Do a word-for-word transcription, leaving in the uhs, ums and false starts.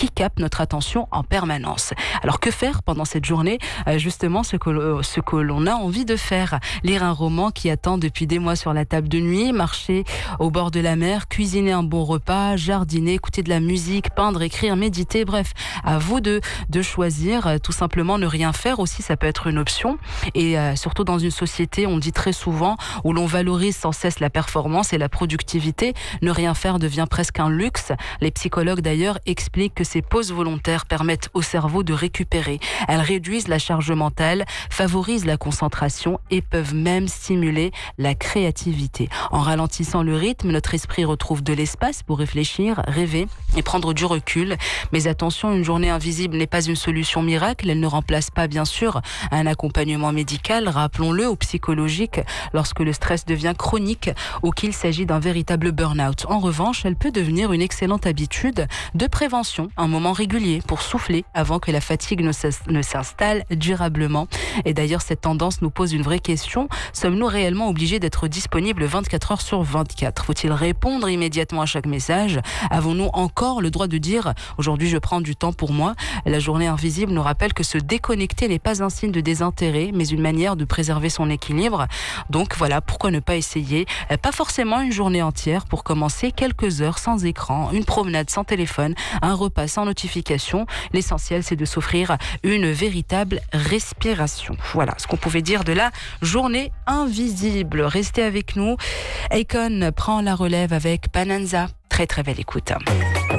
qui captent notre attention en permanence. Alors que faire pendant cette journée ? euh, Justement, ce que, ce que l'on a envie de faire. Lire un roman qui attend depuis des mois sur la table de nuit, marcher au bord de la mer, cuisiner un bon repas, jardiner, écouter de la musique, peindre, écrire, méditer, bref, à vous de, de choisir. Tout simplement, ne rien faire aussi, ça peut être une option. Et euh, surtout dans une société, on dit très souvent, où l'on valorise sans cesse la performance et la productivité, ne rien faire devient presque un luxe. Les psychologues d'ailleurs expliquent que ces pauses volontaires permettent au cerveau de récupérer. Elles réduisent la charge mentale, favorisent la concentration et peuvent même stimuler la créativité. En ralentissant le rythme, notre esprit retrouve de l'espace pour réfléchir, rêver et prendre du recul. Mais attention, une journée invisible n'est pas une solution miracle. Elle ne remplace pas, bien sûr, un accompagnement médical, rappelons-le, ou psychologique, lorsque le stress devient chronique ou qu'il s'agit d'un véritable burn-out. En revanche, elle peut devenir une excellente habitude de prévention, un moment régulier pour souffler avant que la fatigue ne s'installe durablement. Et d'ailleurs, cette tendance nous pose une vraie question. Sommes-nous réellement obligés d'être disponibles vingt-quatre heures sur vingt-quatre ? Faut-il répondre immédiatement à chaque message ? Avons-nous encore le droit de dire « aujourd'hui je prends du temps pour moi ». La journée invisible nous rappelle que se déconnecter n'est pas un signe de désintérêt, mais une manière de préserver son équilibre. Donc voilà, pourquoi ne pas essayer ? Pas forcément une journée entière, pour commencer, quelques heures sans écran, une promenade sans téléphone, un repas sans notification. L'essentiel, c'est de s'offrir une véritable respiration. Voilà ce qu'on pouvait dire de la journée invisible. Restez avec nous. Akon prend la relève avec Bonanza. Très très belle écoute.